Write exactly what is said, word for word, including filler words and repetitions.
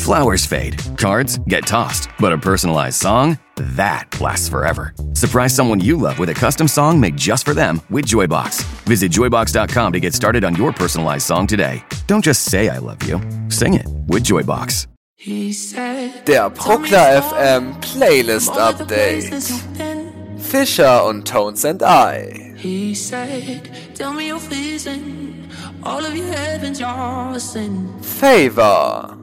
Flowers fade, cards get tossed, but a personalized song, that lasts forever. Surprise someone you love with a custom song made just for them with Joybox. Visit joybox dot com to get started on your personalized song today. Don't just say I love you. Sing it with Joybox. Der Bruckner F M Playlist Update. Fisher und Tones and I. He said, tell me your fears and all of your heavens, your sin. Favor.